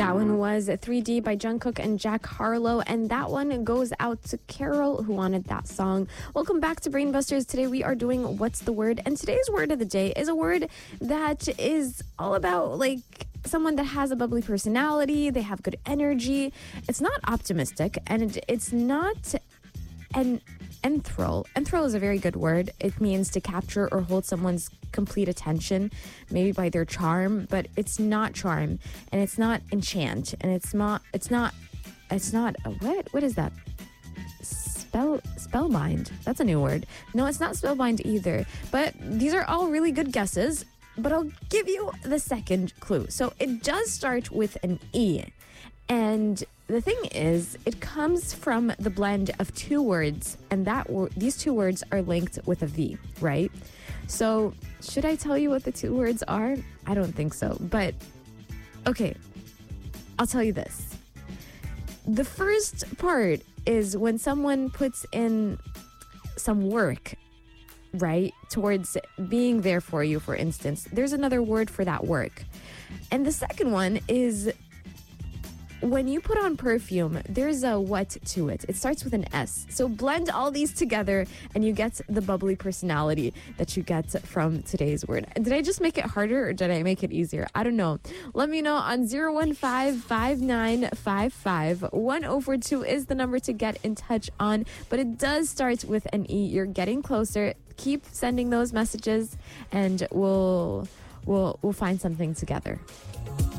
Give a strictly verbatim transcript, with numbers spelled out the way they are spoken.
That one was three D by Jungkook and Jack Harlow, and that one goes out to Carol, who wanted that song. Welcome back to Brainbusters. Today we are doing What's the Word, and today's word of the day is a word that is all about, like, someone that has a bubbly personality, they have good energy. It's not optimistic, and it, it's not an enthrall. Enthrall is a very good word. It means to capture or hold someone's complete attention, maybe by their charm, but it's not charm, and it's not enchant, and it's not, it's not, it's not, a, what? What is that? Spell, spellbind. That's a new word. No, it's not spellbind either, but these are all really good guesses, but I'll give you the second clue. So it does start with an E, and the thing is, it comes from the blend of two words, and that wor- these two words are linked with a V, right? So, should I tell you what the two words are? I don't think so, but okay, I'll tell you this. The first part is when someone puts in some work, right, towards being there for you, for instance. There's another word for that work. And the second one is when you put on perfume, there's a what to it. It starts with an S. So blend all these together and you get the bubbly personality that you get from today's word. Did I just make it harder or did I make it easier? I don't know. Let me know on zero one five, five nine five five. one oh four two is the number to get in touch on, but it does start with an E. You're getting closer. Keep sending those messages and we'll we'll we'll find something together.